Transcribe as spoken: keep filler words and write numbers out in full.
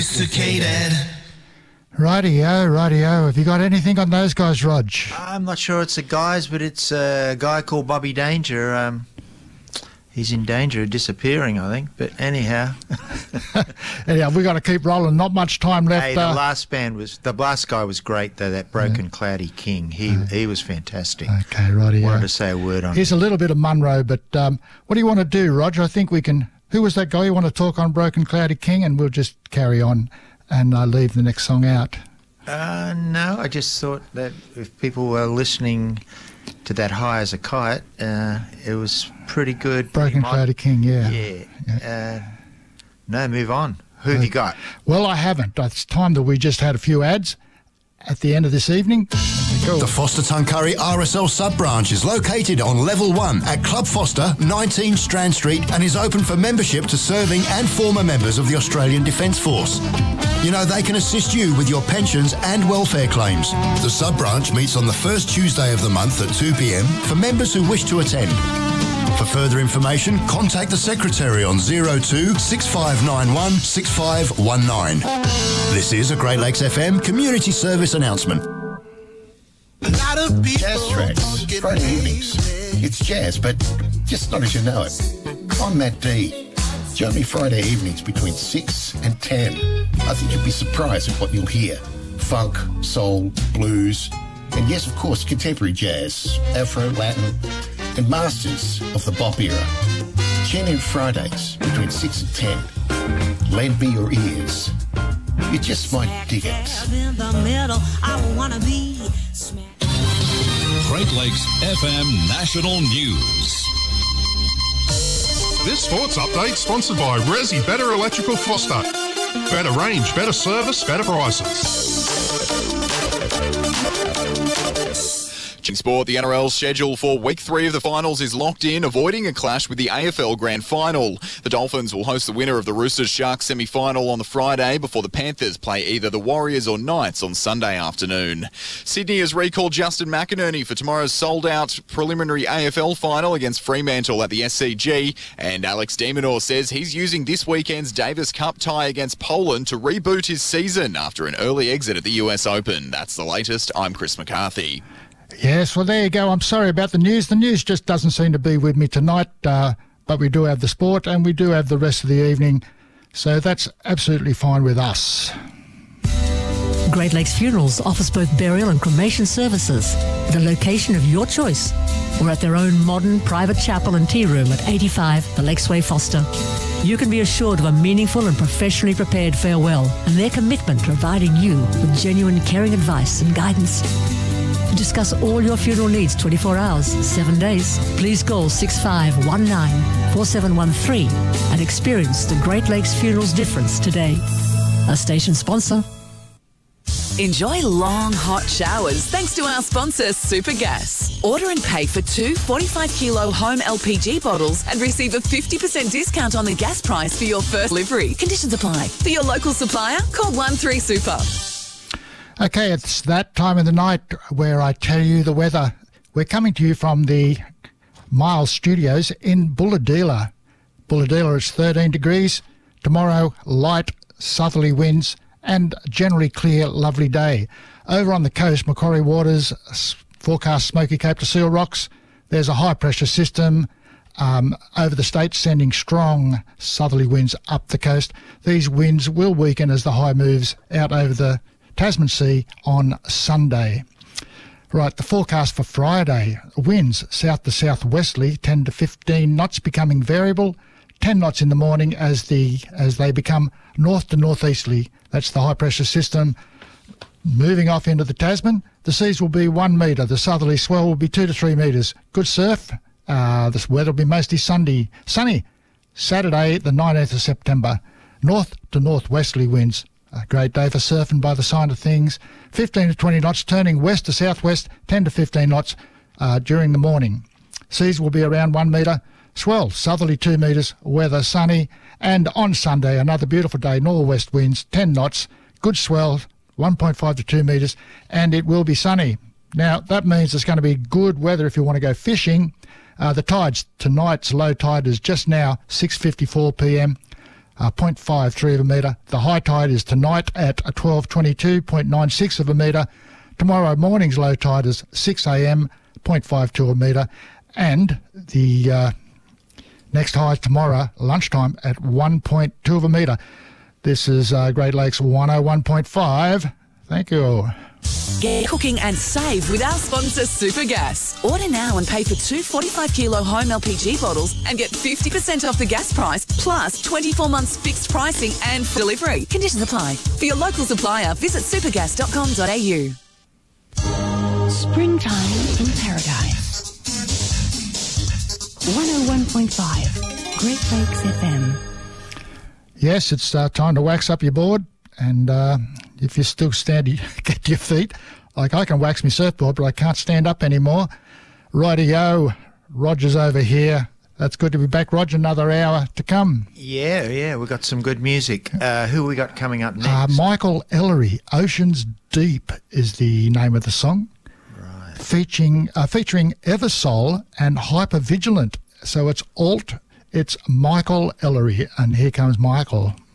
Sophisticated. Rightio, rightio. Have you got anything on those guys, Rog? I'm not sure it's the guys, but it's a guy called Bobby Danger. Um, he's in danger of disappearing, I think. But anyhow. Anyhow, we've got to keep rolling. Not much time left. Hey, the uh, last band was, the last guy was great, though, that Broken Yeah. Cloudy King. He Uh, he was fantastic. Okay, rightio. Wanted to say a word on Here's a little bit of Munro, but um, what do you want to do, Roger? I think we can... Who was that guy you want to talk on, Broken Cloudy King? And we'll just carry on and uh, leave the next song out. Uh, no, I just thought that if people were listening to that High as a Kite, uh, it was pretty good. Broken Cloudy King, yeah. Yeah. Yeah. Uh, no, move on. Who have you got? Well, I haven't. It's time that we just had a few ads at the end of this evening. Go. The Foster Tuncurry R S L sub-branch is located on Level one at Club Foster, nineteen Strand Street, and is open for membership to serving and former members of the Australian Defence Force. You know, they can assist you with your pensions and welfare claims. The sub-branch meets on the first Tuesday of the month at two p m for members who wish to attend. For further information, contact the Secretary on zero two six five nine one six five one nine. This is a Great Lakes F M community service announcement. Jazz tracks, Friday evenings. It's jazz, but just not as you know it. I'm Matt D. Join me Friday evenings between six and ten. I think you'll be surprised at what you'll hear. Funk, soul, blues, and yes, of course, contemporary jazz, Afro, Latin, and masters of the bop era. Tune in Fridays between six and ten. Lend me your ears. You just might dig it. Great Lakes F M National News. This sports update sponsored by Resi Better Electrical Foster. Better range, better service, better prices. Sport, the N R L's schedule for week three of the finals is locked in, avoiding a clash with the A F L Grand Final. The Dolphins will host the winner of the Roosters-Sharks semi-final on the Friday before the Panthers play either the Warriors or Knights on Sunday afternoon. Sydney has recalled Justin McInerney for tomorrow's sold-out preliminary A F L final against Fremantle at the S C G, and Alex de Minaur says he's using this weekend's Davis Cup tie against Poland to reboot his season after an early exit at the U S Open. That's the latest. I'm Chris McCarthy. Yes, well, there you go. I'm sorry about the news. The news just doesn't seem to be with me tonight, uh, but we do have the sport and we do have the rest of the evening, so that's absolutely fine with us. Great Lakes Funerals offers both burial and cremation services at a location of your choice or at their own modern private chapel and tea room at eighty-five The Lakesway, Foster. You can be assured of a meaningful and professionally prepared farewell and their commitment to providing you with genuine caring advice and guidance. To discuss all your funeral needs twenty-four hours, seven days, please call six five one nine four seven one three and experience the Great Lakes Funerals difference today. A station sponsor. Enjoy long, hot showers thanks to our sponsor, Supergas. Order and pay for two forty-five kilo home L P G bottles and receive a fifty percent discount on the gas price for your first delivery. Conditions apply. For your local supplier, call one three super. Okay, it's that time of the night where I tell you the weather. We're coming to you from the Miles Studios in Bulahdelah. Bulahdelah is thirteen degrees. Tomorrow, light southerly winds and generally clear, lovely day. Over on the coast, Macquarie Waters, forecast Smoky Cape to Seal Rocks. There's a high-pressure system um, over the state sending strong southerly winds up the coast. These winds will weaken as the high moves out over the Tasman Sea on Sunday. Right, the forecast for Friday. Winds south to southwesterly, ten to fifteen knots, becoming variable. ten knots in the morning as the as they become north to northeasterly. That's the high pressure system moving off into the Tasman. The seas will be one metre. The southerly swell will be two to three metres. Good surf. Uh, this weather will be mostly sunny. Sunny. Saturday, the nineteenth of September. North to northwesterly winds. A great day for surfing by the sign of things. fifteen to twenty knots, turning west to southwest, ten to fifteen knots uh, during the morning. Seas will be around one metre. Swell, southerly two metres, weather sunny. And on Sunday, another beautiful day, northwest winds, ten knots, good swell, one point five to two metres, and it will be sunny. Now, that means it's going to be good weather if you want to go fishing. Uh, the tides, tonight's low tide is just now six fifty-four p m. uh, zero point five three of a metre. The high tide is tonight at twelve twenty-two, zero point nine six of a metre. Tomorrow morning's low tide is six a m, zero point five two a metre. And the uh, next high tomorrow, lunchtime, at one point two of a metre. This is uh, Great Lakes one oh one point five. Thank you. Get cooking and save with our sponsor Supergas. Order now and pay for two forty-five kilo home L P G bottles and get fifty percent off the gas price, plus twenty-four months fixed pricing and delivery. Conditions apply. For your local supplier, visit supergas dot com dot a u. Springtime in Paradise. one oh one point five, Great Lakes F M. Yes, it's uh, time to wax up your board, and uh, if you're still standing, get your feet. Like I can wax my surfboard, but I can't stand up anymore. Rightio, Roger's over here. That's good to be back, Roger. Another hour to come. Yeah, yeah, we've got some good music. Uh, who we got coming up next? Uh, Michael Ellery, Oceans Deep is the name of the song. Right. Featuring, uh, featuring Eversoul and Hypervigilant. So it's alt, it's Michael Ellery, and here comes Michael.